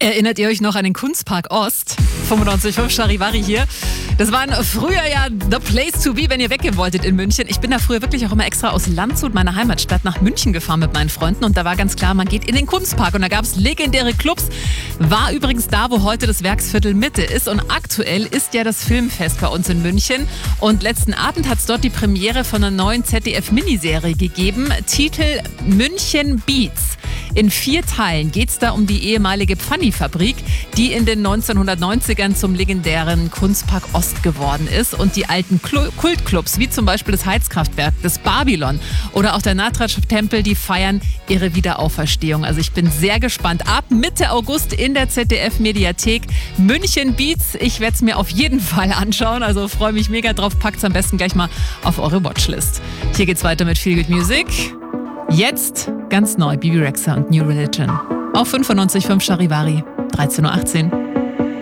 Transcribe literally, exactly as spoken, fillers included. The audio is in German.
Erinnert ihr euch noch an den Kunstpark Ost? fünfundneunzig Komma fünf Charivari hier. Das waren früher ja the place to be, wenn ihr weggehen wolltet in München. Ich bin da früher wirklich auch immer extra aus Landshut, meiner Heimatstadt, nach München gefahren mit meinen Freunden. Und da war ganz klar, man geht in den Kunstpark. Und da gab es legendäre Clubs. War übrigens da, wo heute das Werksviertel Mitte ist. Und aktuell ist ja das Filmfest bei uns in München. Und letzten Abend hat es dort die Premiere von einer neuen Z D F-Miniserie gegeben. Titel München Beats. In vier Teilen geht es da um die ehemalige Pfanni-Fabrik, die in den neunzehnhundertneunzigern zum legendären Kunstpark Ost geworden ist. Und die alten Klu- Kultclubs, wie zum Beispiel das Heizkraftwerk, das Babylon oder auch der Natratsch-Tempel, die feiern ihre Wiederauferstehung. Also ich bin sehr gespannt. Ab Mitte August in der Z D F-Mediathek München Beats. Ich werde es mir auf jeden Fall anschauen. Also freue mich mega drauf. Packt es am besten gleich mal auf eure Watchlist. Hier geht's weiter mit Feel Good Music. Jetzt ganz neu Bibi Rexha und New Religion. Auf fünfundneunzig Komma fünf Charivari, dreizehn Uhr achtzehn.